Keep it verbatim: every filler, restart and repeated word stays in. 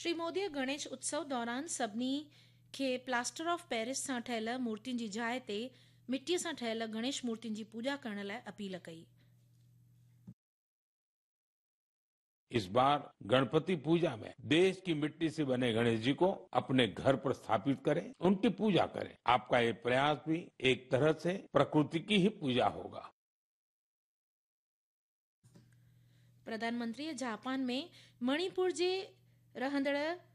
श्री मोदीअ गणेश उत्सव दौरान सभिनी खे प्लास्टर ऑफ पेरिस सां ठहियल मूर्तियुनि जी जाइ ते मिटीअ सां ठहियल गणेश मूर्तियुनि जी पूजा करण लाइ अपील कई। इस बार गणपति पूजा में देश की मिट्टी से बने गणेश जी को अपने घर पर स्थापित करें, उनकी पूजा करें। आपका ये प्रयास भी एक तरह से प्रकृति की ही पूजा होगा। प्रधानमंत्री जापान में मणिपुर जे रहंदड़